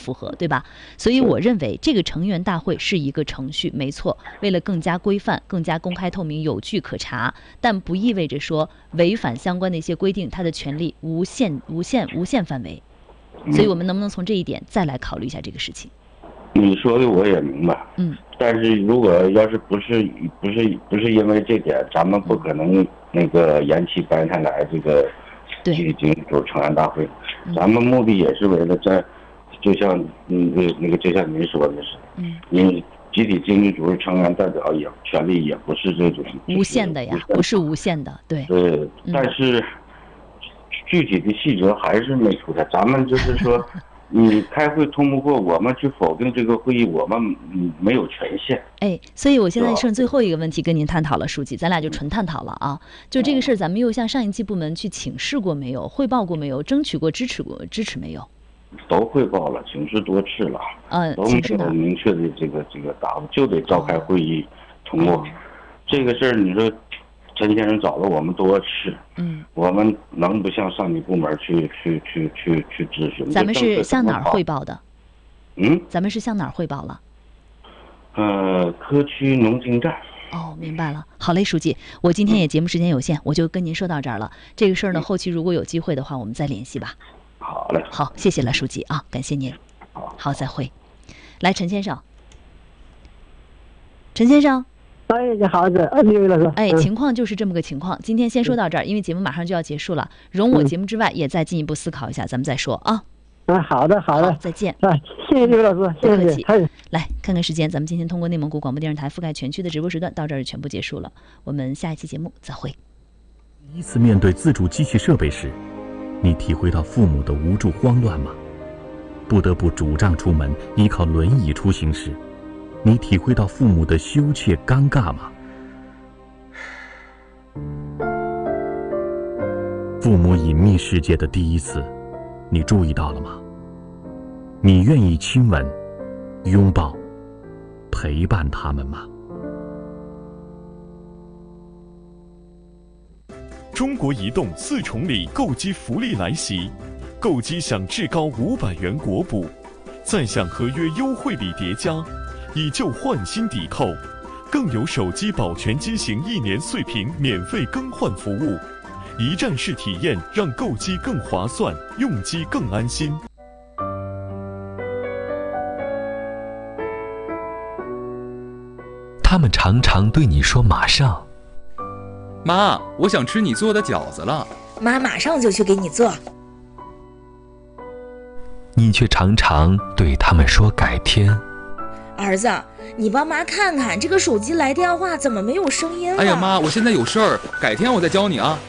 符合，对吧？所以我认为这个成员大会是一个程序，没错，为了更加规范、更加公开透明、有据可查，但不意味着说违反相关的一些规定，他的权利无限范围。所以我们能不能从这一点再来考虑一下这个事情？ 你说的我也明白，但是如果要是不是因为这点，咱们不可能那个延期白天来这个集体经济组织成员大会，咱们目的也是为了在，就像就像您说的是，你集体经济组织成员代表也权利也不是这种无限的呀，不是无限的，对。 对，但是具体的细则还是没出来，咱们就是说。你开会通不过，我们去否定这个会议，我们没有权限。 所以我现在剩最后一个问题跟您探讨了，书记，咱俩就纯探讨了啊。就这个事儿，咱们又向上一级部门去请示过没有？汇报过没有？争取过支持没有？ 都汇报了，请示多次了。都没有明确的这个答复，就得召开会议通过。这个事儿，你说。陈先生找了我们多次，我们能不向上级部门去咨询？ 咱们是向哪儿汇报的？咱们是向哪儿汇报了？ 科区农经站。 明白了。好嘞，书记，我今天也节目时间有限，我就跟您说到这儿了。这个事儿呢，后期如果有机会的话，我们再联系吧。 好嘞。 好，谢谢了，书记啊，感谢您。好，再会。来，陈先生。 你好，李伟老师。 情况就是这么个情况。今天先说到这儿，因为节目马上就要结束了。容我节目之外也再进一步思考一下，咱们再说啊。 好的， 再见。 谢谢李伟老师，谢谢。 来看看时间，咱们今天通过内蒙古广播电视台覆盖全区的直播时段到这儿就全部结束了。我们下一期节目再会。 第一次面对自主机器设备时，你体会到父母的无助慌乱吗？不得不拄杖出门，依靠轮椅出行时，你体会到父母的羞怯尴尬吗？父母隐秘世界的第一次，你注意到了吗？你愿意亲吻、拥抱、陪伴他们吗？ 中国移动4重礼购机福利来袭，购机享至高500元国补，再享合约优惠礼叠加。以旧换新抵扣，更有手机保全机型1年碎屏免费更换服务，一站式体验让购机更划算，用机更安心。 他们常常对你说马上。 妈，我想吃你做的饺子了。 妈马上就去给你做。 你却常常对他们说改天。 儿子，你帮妈看看这个手机来电话怎么没有声音了？ 哎呀妈，我现在有事儿，改天我再教你啊。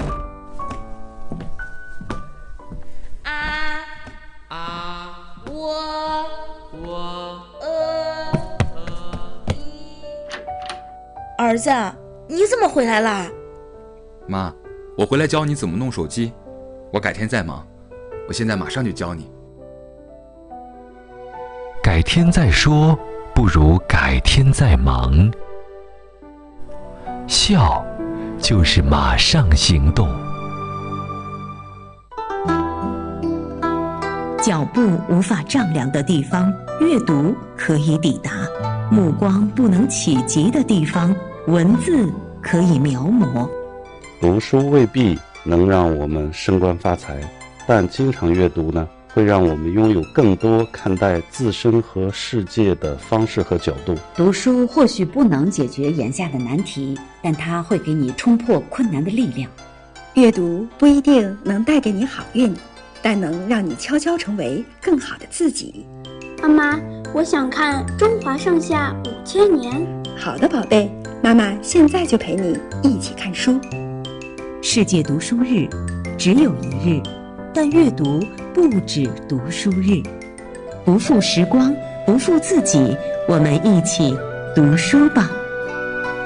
儿子，你怎么回来啦？ 妈，我回来教你怎么弄手机，我改天再忙，我现在马上就教你。 改天再说，不如改天再忙。笑，就是马上行动。 脚步无法丈量的地方，阅读可以抵达；目光不能企及的地方，文字可以描摹。 读书未必能让我们升官发财，但经常阅读呢，会让我们拥有更多看待自身和世界的方式和角度。 读书或许不能解决眼下的难题，但它会给你冲破困难的力量。 阅读不一定能带给你好运，但能让你悄悄成为更好的自己。 妈妈，我想看《中华上下5000年》。 好的，宝贝，妈妈现在就陪你一起看书。 世界读书日只有一日，但阅读不止读书日。不负时光，不负自己，我们一起读书吧。